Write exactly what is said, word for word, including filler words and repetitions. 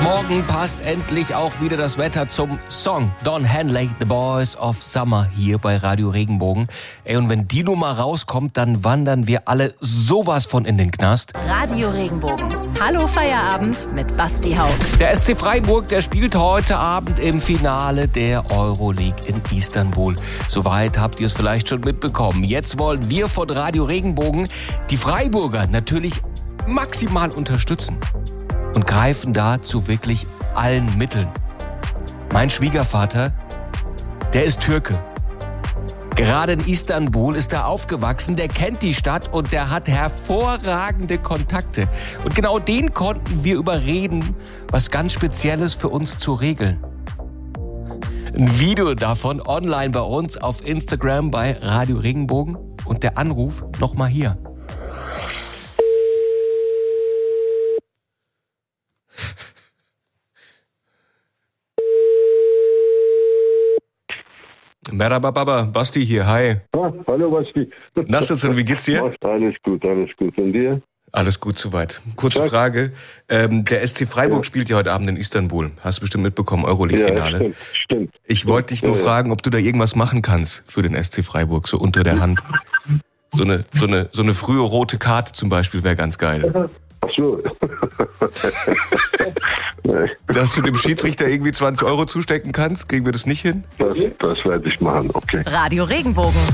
Morgen passt endlich auch wieder das Wetter zum Song Don Henley, The Boys of Summer, hier bei Radio Regenbogen. Ey, und wenn die Nummer rauskommt, dann wandern wir alle sowas von in den Knast. Radio Regenbogen. Hallo Feierabend mit Basti Haug. Der S C Freiburg, der spielt heute Abend im Finale der Euroleague in Istanbul. Soweit habt ihr es vielleicht schon mitbekommen. Jetzt wollen wir von Radio Regenbogen die Freiburger natürlich maximal unterstützen. Und greifen da zu wirklich allen Mitteln. Mein Schwiegervater, der ist Türke. Gerade in Istanbul ist er aufgewachsen, der kennt die Stadt und der hat hervorragende Kontakte. Und genau den konnten wir überreden, was ganz Spezielles für uns zu regeln. Ein Video davon online bei uns auf Instagram bei Radio Regenbogen und der Anruf nochmal hier. Merhaba Baba, Basti hier, hi. Ah, hallo Basti. Nasselson, wie geht's dir? Alles gut, alles gut. Und dir? Alles gut soweit. Kurze ja. Frage, ähm, der S C Freiburg ja. spielt ja heute Abend in Istanbul. Hast du bestimmt mitbekommen, Euroleague-Finale. Ja, stimmt, stimmt. Ich wollte dich nur ja, fragen, ja. ob du da irgendwas machen kannst für den S C Freiburg, so unter der Hand. So eine, so eine, so eine frühe rote Karte zum Beispiel wäre ganz geil. Ach so. Dass du dem Schiedsrichter irgendwie zwanzig Euro zustecken kannst, kriegen wir das nicht hin? Das, das werde ich machen, okay. Radio Regenbogen.